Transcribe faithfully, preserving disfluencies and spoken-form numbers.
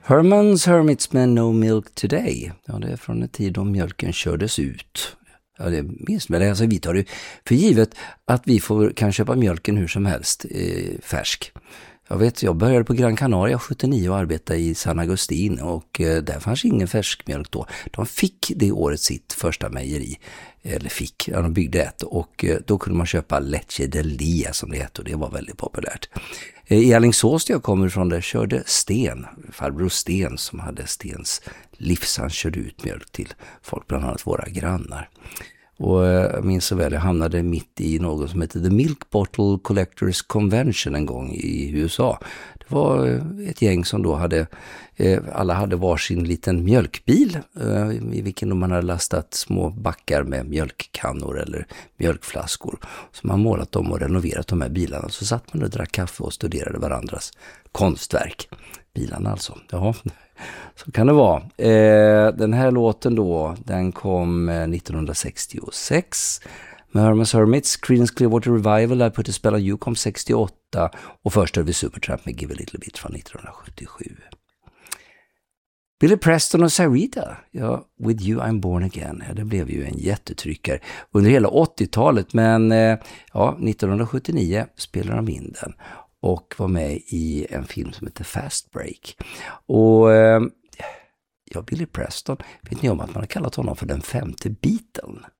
Herman's Hermits med No Milk Today. Ja, det är från en tid då mjölken kördes ut. Ja, det minns väl. Alltså, vi tar det för givet att vi får, kan köpa mjölken hur som helst eh, färsk. Jag vet, jag började på Gran Canaria sjuttionio och arbetade i San Agustin och eh, där fanns ingen färskmjölk då. De fick det året sitt första mejeri, eller fick, ja, de byggde ett och eh, då kunde man köpa leche de lia som det heter och det var väldigt populärt. Eh, I Alingsås där jag kommer ifrån där körde Sten, farbror Sten som hade Stens livs, han körde ut mjölk till folk, bland annat våra grannar. Och jag minns så väl, jag hamnade mitt i något som heter The Milk Bottle Collectors Convention en gång i U S A. Det var ett gäng som då hade, alla hade varsin liten mjölkbil i vilken man hade lastat små backar med mjölkkannor eller mjölkflaskor. Så man målat dem och renoverat de här bilarna. Så satt man och drack kaffe och studerade varandras konstverk. Bilarna alltså, ja. Så kan det vara. Eh, den här låten då, den kom eh, nittonhundrasextiosex med Herman's Hermits. Creedence Clearwater Revival, I Put a Spell on You kom sextioåtta och först hade vi Supertramp med Give a Little Bit från nittonhundrasjuttiosju. Billy Preston och Sarita, ja, With You I'm Born Again, ja, det blev ju en jättetryckare under hela åttiotalet, men eh, ja, nittonhundrasjuttionio spelade de in den och var med i en film som heter Fast Break. Och eh, ja, Billy Preston, vet ni om att man har kallat honom för den femte Beatlen?